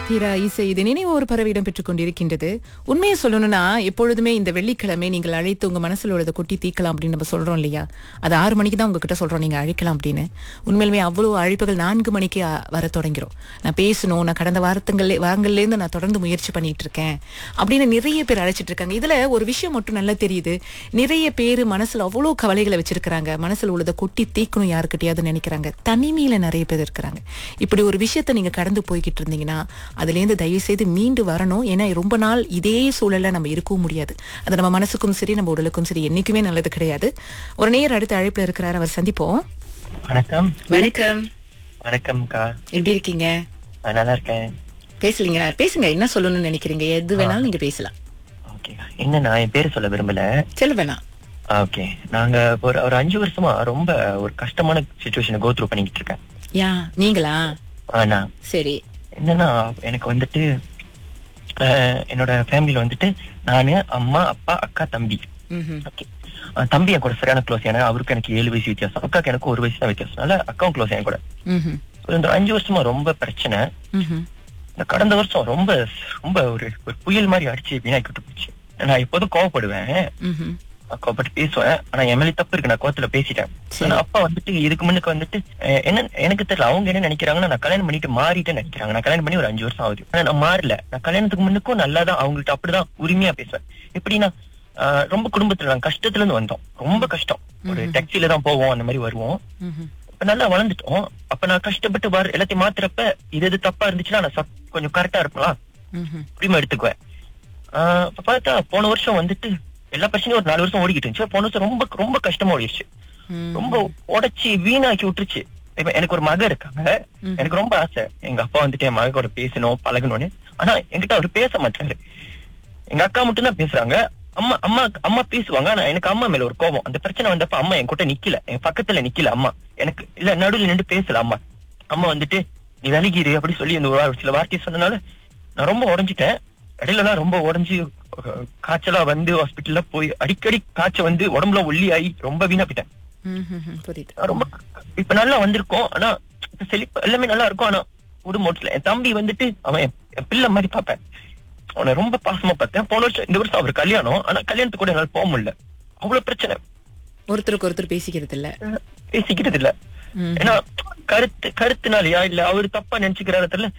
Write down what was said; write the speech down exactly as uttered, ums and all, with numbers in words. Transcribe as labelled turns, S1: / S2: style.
S1: தீரா இசை இது நினைவு ஒரு பறவையிடம் பெற்றுக் கொண்டிருக்கின்றது. உண்மையை சொல்லணும்னா எப்பொழுதுமே இந்த வெள்ளிக்கிழமை நீங்கள் அழைத்து உங்க மனசுல உள்ளதை கொட்டி தீக்கலாம் அப்படின்னு நம்ம சொல்றோம் இல்லையா? அது ஆறு மணிக்கு தான் உங்ககிட்ட சொல்றோம் நீங்க அழைக்கலாம் அப்படின்னு. உண்மையிலுமே அவ்வளவு அழைப்புகள் நான்கு மணிக்கு அ, வர தொடங்கிறோம். நான் பேசணும், நான் கடந்த வாரத்துங்களே வாரங்கள்ல இருந்து நான் தொடர்ந்து முயற்சி பண்ணிட்டு இருக்கேன் அப்படின்னு நிறைய பேர் அழைச்சிட்டு இருக்காங்க. இதுல ஒரு விஷயம் மட்டும் நல்லா தெரியுது. நிறைய பேர் மனசுல அவ்வளவு கவலைகளை வச்சிருக்கிறாங்க. மனசுல உள்ளதை கொட்டி தீக்கணும் யாருக்கிட்டையாவது நினைக்கிறாங்க. தனிமையில நிறைய பேர் இருக்கிறாங்க. இப்படி ஒரு விஷயத்தை நீங்க கடந்து போய்கிட்டு இருந்தீங்கன்னா அதுலேருந்து தயவு செய்து மீண்டு வரணும். ஏன்னா ரொம்ப நாள் இதே சூழல்ல நம்ம இருக்கவும் முடியாது. அது நம்ம மனசுக்கும் சரி நம்ம உடலுக்கும் சரி என்னைக்குமே நல்லது கிடையாது. ஒரு நேர் அடுத்த அழைப்புல இருக்கிறார், அவர் சந்திப்போம்.
S2: வணக்கம்.
S1: வணக்கம்.
S2: வணக்கம்க்கா.
S1: எப்படி இருக்கீங்க?
S2: நான் நல்லா இருக்கேன்.
S1: பேசலீங்க, பேசுங்க. என்ன சொல்லணும்னு நினைக்கிறீங்க? எது வேணாலும் நீங்க பேசலாம்.
S2: ஓகே. என்ன, நான் என் பேரை சொல்ல விரும்பல.
S1: சொல்ல வேணாம்.
S2: ஓகே. நாங்க ஒரு ஒரு அஞ்சு வருஷமா ரொம்ப ஒரு கஷ்டமான சிச்சுவேஷனை கோ த்ரூ பண்ணிக்கிட்டு இருக்கேன்.
S1: யா நீங்களா?
S2: ஆனா
S1: சரி.
S2: என்னன்னா எனக்கு வந்துட்டு அஹ், என்னோட ஃபேமிலியில வந்துட்டு நானு, அம்மா, அப்பா, அக்கா, தம்பி.
S1: ம்ஹும்.
S2: ஓகே. அஹ், தம்பி என் கூட சரியான க்ளோஸ். ஏன்னா அவருக்கு எனக்கு ஏழு வயசு வித்தியாசம், அக்காக்கு எனக்கு ஒரு வயசு தான் வித்தியாசம். அதனால அக்காவும் க்ளோஸ் என் கூட.
S1: ம்ஹும்.
S2: இந்த அஞ்சு வருஷமா ரொம்ப பிரச்சனை.
S1: ம்ஹும்.
S2: இந்த கடந்த வருஷம் ரொம்ப ரொம்ப ஒரு ஒரு புயல் மாதிரி அடிச்சு வீணாக்கிட்டு போச்சு. நான் எப்போதும் கோவப்படுவேன்,
S1: ம்ஹும்.
S2: கோவப்பட்டு பேசுவேன். ஆனா என் மேல தப்பு இருக்கு, நான் கோவத்துல பேசிட்டேன்.
S1: சரி.
S2: ஆனா அப்பா வந்துட்டு இதுக்கு முன்னுக்கு வந்துட்டு அஹ், என்ன எனக்கு தெரியல, அவங்க என்ன நினைக்கிறாங்கன்னா நான் கல்யாணம் பண்ணிட்டு மாறிட்டேன்னு நினைக்கிறாங்க. நான் கல்யாணம் பண்ணி ஒரு அஞ்சு வருஷம் ஆகுது, ஆனா நான் மாறல. நான் கல்யாணத்துக்கு முன்னுக்கும் நல்லாதான் அவங்கள்ட்ட அப்படிதான் உரிமையா பேசுவேன். எப்படின்னா ஆஹ், ரொம்ப குடும்பத்துல நாங்க கஷ்டத்துல இருந்து வந்தோம். ரொம்ப கஷ்டம். ஒரு டாக்ஸில தான் போவோம், அந்த மாதிரி வருவோம்.
S1: ம்ஹும்.
S2: இப்ப நல்லா வளர்ந்துட்டோம். அப்ப நான் கஷ்டப்பட்டு வர எல்லாத்தையும் மாத்துறப்ப இது எது தப்பா இருந்துச்சுன்னா நான் சப்- கொஞ்சம் கரெக்டா இருக்கலாம்,
S1: ம்ஹும்.
S2: உரிமை எடுத்துக்குவேன். ஆஹ், இப்ப பார்த்தா போன வருஷம் வந்துட்டு எல்லா பிரச்சனையும் ஒரு நாலு வருஷம் ஓடிக்கிட்டு இருந்துச்சு. போன வருஷம் ரொம்ப ரொம்ப கஷ்டமா ஓடிடுச்சு.
S1: ம்.
S2: ரொம்ப உடைச்சு வீணாக்கி விட்டுருச்சு. இப்ப எனக்கு ஒரு மக இருக்காங்க.
S1: ம்.
S2: எனக்கு ரொம்ப ஆசை எங்க அப்பா வந்துட்டு என் மக கூட பேசணும், பழகணும்னு. ஆனா என்கிட்ட அவரு பேச மாட்டாரு. எங்க அக்கா மட்டும் தான் பேசுறாங்க. அம்மா அம்மா அம்மா பேசுவாங்க. ஆனா எனக்கு அம்மா மேல ஒரு கோபம். அந்த பிரச்சனை வந்தப்ப அம்மா என் கூட நிக்கல, என் பக்கத்துல நிக்கல. அம்மா எனக்கு இல்ல, நடுவில் நின்று பேசல. அம்மா அம்மா வந்துட்டு நீ விலகிரு அப்படி சொல்லி அந்த ஒரு சில வார்த்தையை சொன்னனால நான் ரொம்ப உடைஞ்சிட்டேன். இடையிலலாம் ரொம்ப உடைஞ்சு அஹ், காய்ச்சலா வந்து ஹாஸ்பிட்டல்ல போய் அடிக்கடி காய்ச்சல் வந்து உடம்புல ஒல்லி ஆகி ரொம்ப வீணா போயிட்டேன்.
S1: ம்ஹும். புரியுது.
S2: நான் ரொம்ப இப்ப நல்லா வந்திருக்கோம். ஆனா இப்ப செழிப்பு எல்லாமே நல்லா இருக்கும். ஆனா குடும்பத்துல என் தம்பி வந்துட்டு அவன் என் என் பிள்ளை மாதிரி பார்ப்பேன். அவனை ரொம்ப பாசமா பார்த்தேன். போன வருஷம் இந்த வருஷம் அவர் கல்யாணம். ஆனா கல்யாணத்துக்கு கூட என்னால போக முடியல. அவ்வளவு பிரச்சனை.
S1: ஒருத்தருக்கு ஒருத்தர் பேசிக்கிறது இல்ல.
S2: பேசிக்கிறது இல்ல.
S1: ம்.
S2: ஏன்னா கருத்து கருத்துனாலயா இல்ல அவரு தப்பா நினைச்சுக்கிறாரு தெரியல.